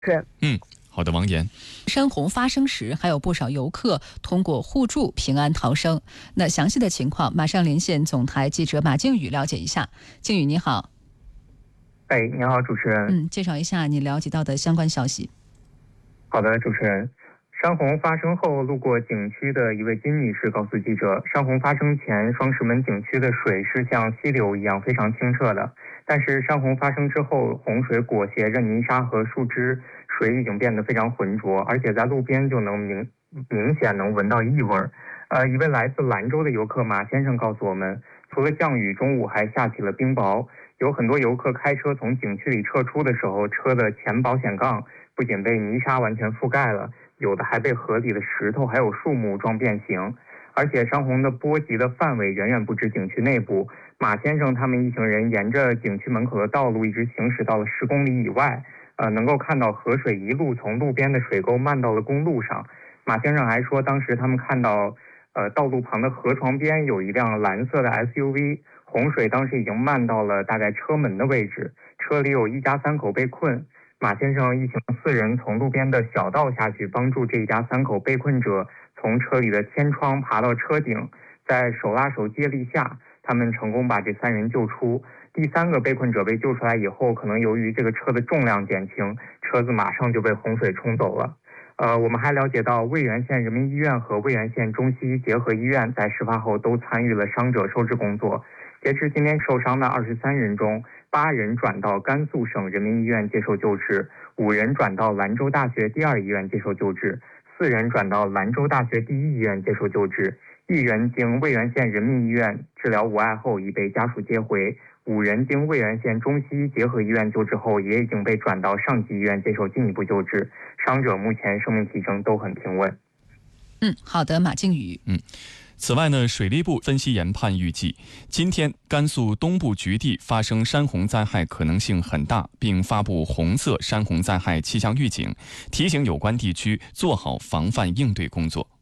是。 好的，王岩。 山洪发生时，还有不少游客通过互助平安逃生。那详细的情况，马上连线总台记者马靖宇了解一下。靖宇，你好。 你好，主持人。 介绍一下你了解到的相关消息。 好的，主持人。山洪发生后，路过景区的一位金女士告诉记者，山洪发生前，双石门景区的水是像溪流一样非常清澈的，但是山洪发生之后，洪水裹挟着泥沙和树枝，水已经变得非常浑浊，而且在路边就能明显能闻到异味。一位来自兰州的游客马先生告诉我们，除了降雨，中午还下起了冰雹，有很多游客开车从景区里撤出的时候，车的前保险杠不仅被泥沙完全覆盖了，有的还被河里的石头还有树木撞变形，而且山洪的波及的范围远远不止景区内部。马先生他们一行人沿着景区门口的道路一直行驶到了10公里以外，能够看到河水一路从路边的水沟漫到了公路上。马先生还说，当时他们看到道路旁的河床边有一辆蓝色的 SUV， 洪水当时已经漫到了大概车门的位置，车里有一家3口被困。马先生一行4人从路边的小道下去，帮助这一家3口被困者从车里的天窗爬到车顶，在手拉手接力下，他们成功把这3人救出。第3个被困者被救出来以后，可能由于这个车的重量减轻，车子马上就被洪水冲走了。我们还了解到，渭源县人民医院和渭源县中西医结合医院在事发后都参与了伤者收治工作。截至今天受伤的23人中，8人转到甘肃省人民医院接受救治，5人转到兰州大学第2医院接受救治，4人转到兰州大学第1医院接受救治，1人经渭源县人民医院治疗无碍后已被家属接回，5人经渭源县中西医结合医院救治后也已经被转到上级医院接受进一步救治，伤者目前生命体征都很平稳。 好的，马靖宇。 此外呢，水利部分析研判预计，今天甘肃东部局地发生山洪灾害可能性很大，并发布红色山洪灾害气象预警，提醒有关地区做好防范应对工作。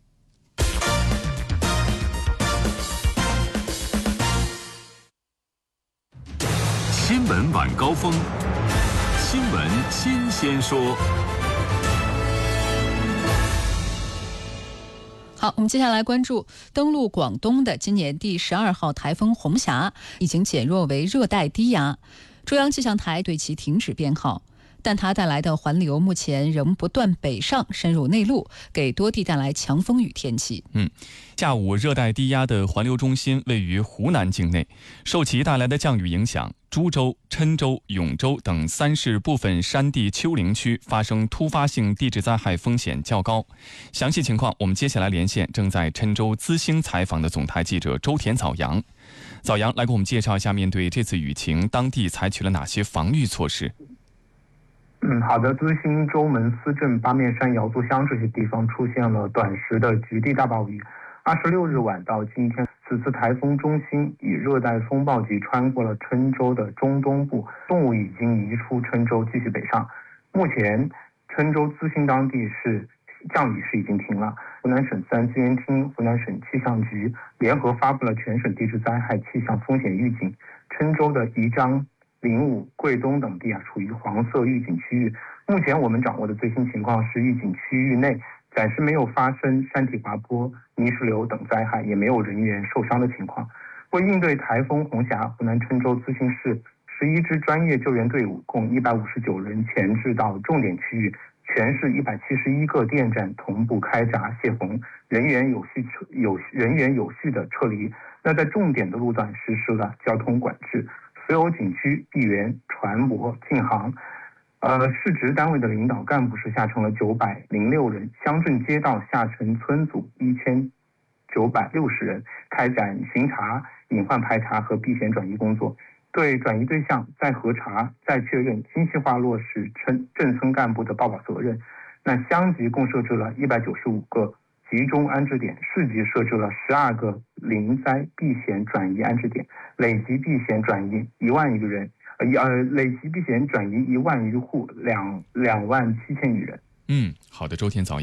新闻晚高峰，新闻新鲜说。 好，我们接下来关注登陆广东的今年第12号台风红霞已经减弱为热带低压，中央气象台对其停止编号，但它带来的环流目前仍不断北上深入内陆，给多地带来强风雨天气。 下午热带低压的环流中心位于湖南境内，受其带来的降雨影响，株洲、郴州、永州等3市部分山地丘陵区发生突发性地质灾害风险较高。详细情况我们接下来连线正在郴州资兴采访的总台记者周田早阳。早阳来给我们介绍一下，面对这次雨情，当地采取了哪些防御措施？ 好的，资兴、周门、思镇、八面山、瑶族乡这些地方出现了短时的局地大暴雨。26日晚到今天，此次台风中心以热带风暴级穿过了郴州的中东部，动物已经移出郴州继续北上。目前郴州资兴当地降雨已经停了。湖南省自然资源厅、湖南省气象局联合发布了全省地质灾害气象风险预警，郴州的宜章、临武、贵东等地处于黄色预警区域。目前我们掌握的最新情况是，预警区域内暂时没有发生山体滑坡、泥石流等灾害，也没有人员受伤的情况。为应对台风红霞，湖南郴州资兴市11支专业救援队伍共159人前置到重点区域，全市171个电站同步开闸泄洪，人员有序的撤离。那在重点的路段实施了交通管制，所有景区、闭园、船舶禁航。市直单位的领导干部是下沉了906人，乡镇街道下沉村组1960人，开展巡查、隐患排查和避险转移工作，对转移对象再核查、再确认，精细化落实镇村干部的报告责任。那乡级共设置了195个集中安置点，市级设置了12个临灾避险转移安置点，累计避险转移1万余人。累计避险转移1万余户，2万7千余人。 好的，周天早阳。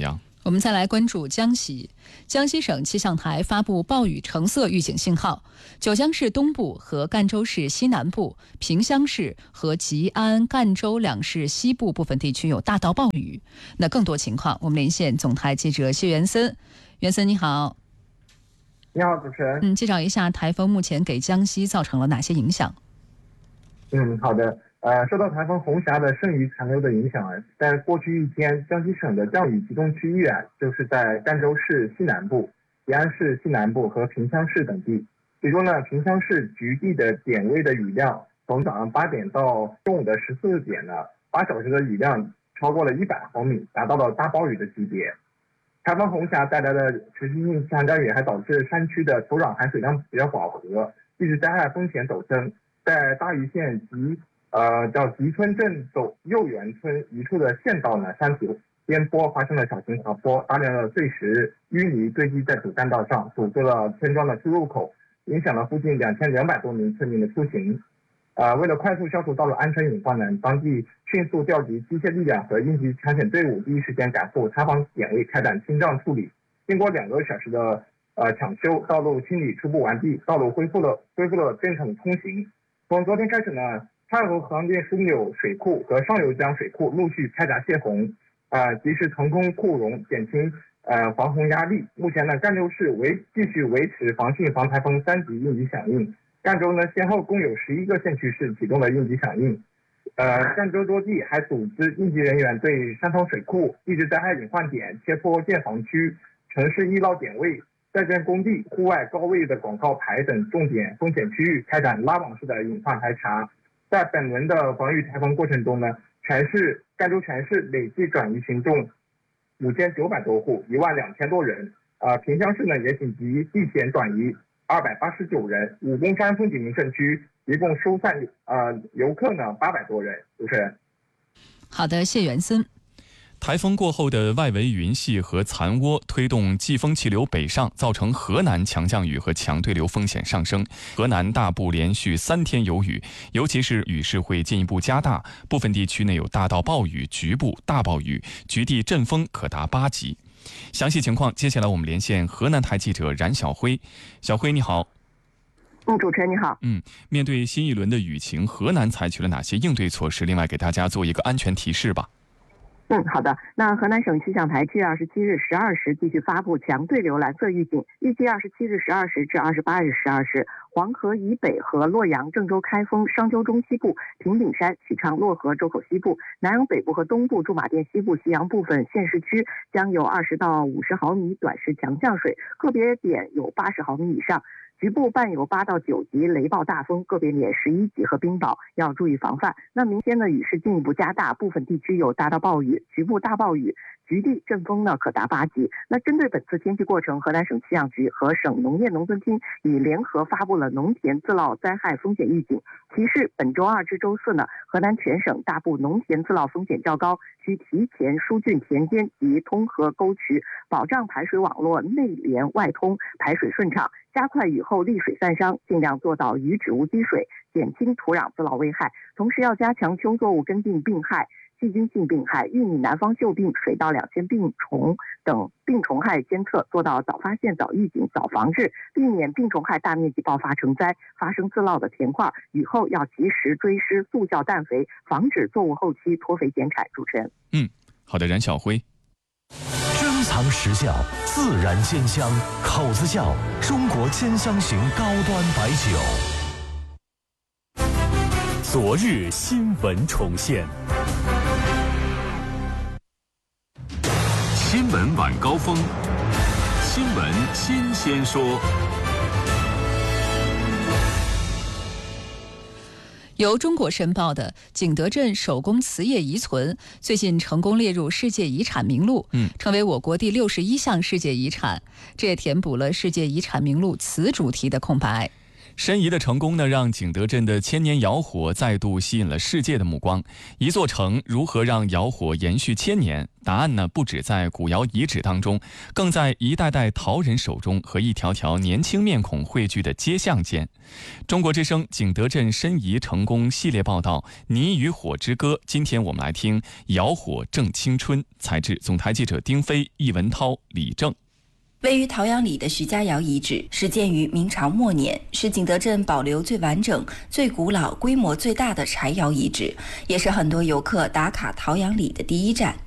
我们再来关注江西。江西省气象台发布暴雨橙色预警信号，九江市东部和赣州市西南部、萍乡市和吉安、赣州两市西部部分地区有大到暴雨。那更多情况，我们连线总台记者谢元森。元森你好。 你好，主持人。 介绍一下台风目前给江西造成了哪些影响？ 好的。受到台风红霞的剩余残留的影响，在过去一天，江西省的降雨集中区域就是在赣州市西南部、吉安市西南部和萍乡市等地。其中呢，萍乡市局地的点位的雨量，从早上8点到中午的14点呢，8小时的雨量超过了100毫米，达到了大暴雨的级别。台风红霞带来的持续性强降雨还导致山区的土壤含水量比较饱和，地质灾害风险陡增。在大余县叫吉村镇走右园村一处的县道呢，山体边坡发生了小型滑坡，大量的碎石、淤泥堆积在主干道上，堵住了村庄的出入口，影响了附近2200多名村民的出行。为了快速消除道路安全隐患呢，当地迅速调集机械力量和应急抢险队伍，第一时间赶赴塌方点位开展清障处理。经过2个小时的抢修，道路清理初步完毕，道路恢复了正常通行。从昨天开始呢，太湖航店枢纽水库和上游江水库陆续开闸泄洪，及时腾空库容，减轻防洪压力。目前呢，赣州市继续维持防汛防台风3级应急响应。赣州呢，先后共有11个县区市启动了应急响应。赣州多地还组织应急人员对山头水库、地质灾害隐患点、切坡建房区、城市易涝点位、在建工地、户外高位的广告牌等重点风险区域开展拉网式的隐患排查。在本轮的防御台风过程中呢，赣州全市累计转移群众5900多户，12000多人。萍乡市呢也紧急避险转移289人。武功山风景名胜区一共疏散游客呢800多人。主持人。 好的，谢元森。 台风过后的外围云系和残涡推动季风气流北上，造成河南强降雨和强对流风险上升。河南大部连续3天有雨，尤其是雨势会进一步加大，部分地区内有大到暴雨、局部大暴雨，局地阵风可达8级。详细情况，接下来我们连线河南台记者冉晓辉。小辉你好。 主持人你好。 面对新一轮的雨情，河南采取了哪些应对措施？另外给大家做一个安全提示吧。 好的。那河南省气象台7月27日12时继续发布强对流蓝色预警，预计27日12时至28日12时，黄河以北和洛阳、郑州、开封、商丘中西部、平顶山、许昌、漯河、周口西部、南阳北部和东部、驻马店西部、西阳部分县市区将有20到50毫米短时强降水，个别点有80毫米以上。局部伴有8到9级雷暴大风，个别点11级和冰雹，要注意防范。那明天呢，雨势进一步加大，部分地区有大到暴雨、局部大暴雨，局地阵风呢可达8级。那针对本次天气过程，河南省气象局和省农业农村厅已联合发布了农田自涝灾害风险预警，提示本周2至周4呢，河南全省大部农田自涝风险较高，需提前疏浚田间及通河沟渠，保障排水网络内连外通，排水顺畅，加快雨后沥水散伤，尽量做到雨止无积水，减轻土壤自涝危害。同时要加强秋作物根病病害、细菌性病害、玉米南方锈病、水稻两线病虫等病虫害监测，做到早发现、早预警、早防治，避免病虫害大面积爆发成灾，发生自涝的田块。雨后要及时追施速效氮肥，防止作物后期脱肥减产。主持人。 好的，冉晓辉。 珍藏时效，自然鲜香，口子窖中国兼香型高端白酒。 昨日新闻重现，新闻晚高峰，新闻新鲜说。 由中国申报的景德镇手工瓷业遗存最近成功列入世界遗产名录，成为我国第61项世界遗产，这也填补了世界遗产名录瓷主题的空白。 申遗的成功呢，让景德镇的千年窑火再度吸引了世界的目光。一座城如何让窑火延续千年？答案呢，不只在古窑遗址当中，更在一代代陶人手中和一条条年轻面孔汇聚的街巷间。中国之声景德镇申遗成功系列报道《泥与火之歌》，今天我们来听窑火正青春。采制总台记者丁飞、易文涛、李正。 位于陶阳里的徐家窑遗址始建于明朝末年，是景德镇保留最完整、最古老、规模最大的柴窑遗址，也是很多游客打卡陶阳里的第一站。